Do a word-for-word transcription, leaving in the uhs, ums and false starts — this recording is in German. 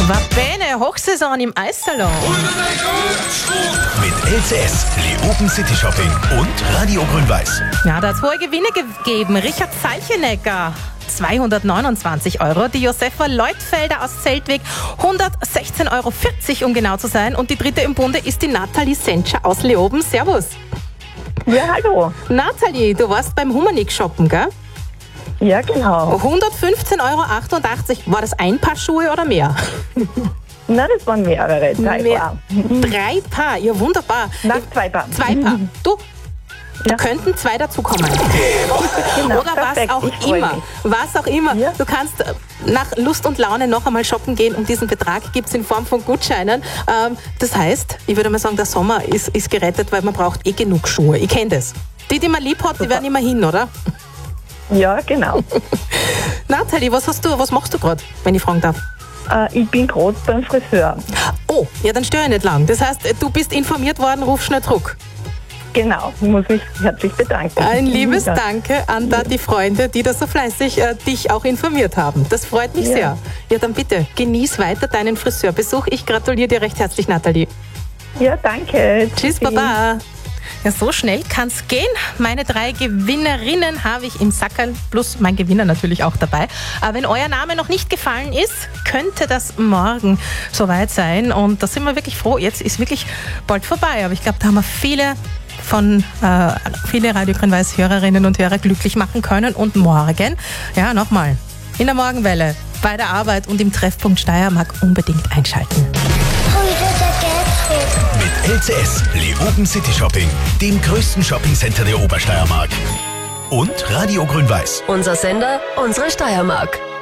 Wabene, Hochsaison im Eissalon. Mit L C S, Leoben City Shopping und Radio Grün-Weiß. Ja, da hat es hohe Gewinne gegeben. Richard Zeichenegger, zweihundertneunundzwanzig Euro. Die Josefa Leutfelder aus Zeltweg, hundertsechzehn Euro vierzig, um genau zu sein. Und die dritte im Bunde ist die Nathalie Sentscher aus Leoben. Servus. Ja, hallo. Nathalie, du warst beim Humanik shoppen, gell? Ja, genau. hundertfünfzehn Euro achtundachtzig. War das ein Paar Schuhe oder mehr? Na, das waren mehrere. Drei Mehr. Paar. Drei Paar, ja wunderbar. Nein, zwei Paar. Zwei Paar. Du, da Ja. könnten zwei dazukommen. Genau, Oder was perfekt. auch Ich freu immer. mich. Was auch immer. Ja. Du kannst äh, nach Lust und Laune noch einmal shoppen gehen und diesen Betrag gibt es in Form von Gutscheinen. Ähm, das heißt, ich würde mal sagen, der Sommer ist, ist gerettet, weil man braucht eh genug Schuhe. Ich kenne das. Die, die man lieb hat, die werden immer hin, oder? Ja, genau. Nathalie, was hast du, was machst du gerade, wenn ich fragen darf? äh, ich bin gerade beim Friseur. Oh, ja, dann störe ich nicht lang. Das heißt, du bist informiert worden, ruf schnell zurück. Genau, ich muss mich herzlich bedanken. Ein liebes Ja. Danke an da die Freunde, die da so fleißig äh, dich auch informiert haben. Das freut mich Ja. sehr. Ja, dann bitte, genieß weiter deinen Friseurbesuch. Ich gratuliere dir recht herzlich, Nathalie. Ja, danke. Tschüss, Tschüssi. Baba. Ja, so schnell kann's gehen. Meine drei Gewinnerinnen habe ich im Sackerl, plus mein Gewinner natürlich auch dabei. Aber wenn euer Name noch nicht gefallen ist, könnte das morgen soweit sein. Und da sind wir wirklich froh. Jetzt ist wirklich bald vorbei. Aber ich glaube, da haben wir viele von äh, viele Radio Grün-Weiß Hörerinnen und Hörer glücklich machen können. Und morgen, ja, nochmal, in der Morgenwelle, bei der Arbeit und im Treffpunkt Steiermark unbedingt einschalten. Mit L C S, Leoben City Shopping, dem größten Shoppingcenter der Obersteiermark. Und Radio Grün-Weiß. Unser Sender, unsere Steiermark.